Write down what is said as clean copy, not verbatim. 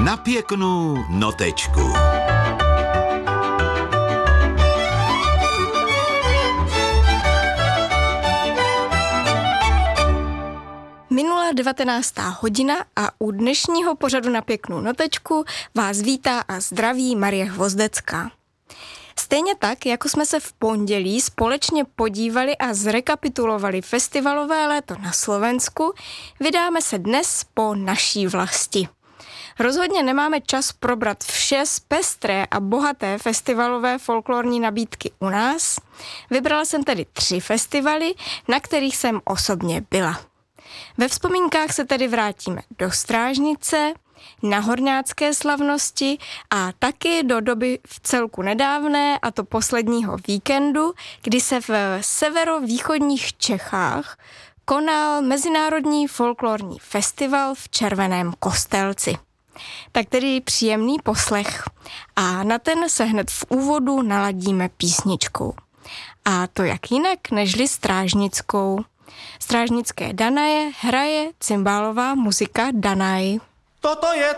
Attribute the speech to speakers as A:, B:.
A: Na pěknou notečku.
B: Minula 19. hodina a u dnešního pořadu Na pěknou notečku vás vítá a zdraví Marie Hvozdecká. Stejně tak, jako jsme se v pondělí společně podívali a zrekapitulovali festivalové léto na Slovensku, vydáme se dnes po naší vlasti. Rozhodně nemáme čas probrat vše z pestré a bohaté festivalové folklorní nabídky u nás. Vybrala jsem tedy 3 festivaly, na kterých jsem osobně byla. Ve vzpomínkách se tedy vrátíme do Strážnice, na horňácké slavnosti a taky do doby v celku nedávné, a to posledního víkendu, kdy se v severovýchodních Čechách konal Mezinárodní folklorní festival v Červeném Kostelci. Tak tedy příjemný poslech a na ten se hned v úvodu naladíme písničkou. A to jak jinak nežli strážnickou. Strážnické Danaje hraje cymbálová muzika Danaj.
C: Toto je